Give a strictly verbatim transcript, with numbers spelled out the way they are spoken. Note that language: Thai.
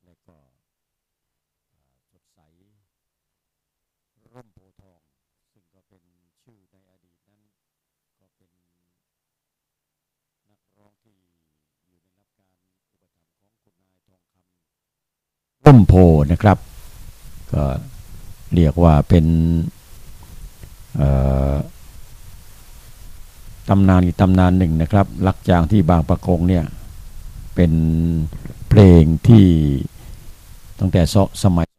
และก็สดใสร่มโพธิ์ทองซึ่งก็เป็นชื่อในอดีตนั้นก็เป็นนักร้องที่อยู่ในรับการอุปถัมภ์ของคุณนายทองคำร่มโพธิ์นะครับก็เรียกว่าเป็นตำนานอีกตำนานหนึ่งนะครับลักจางที่บางปะกงเนี่ยเป็นเพลงที่ตั้งแต่สมัย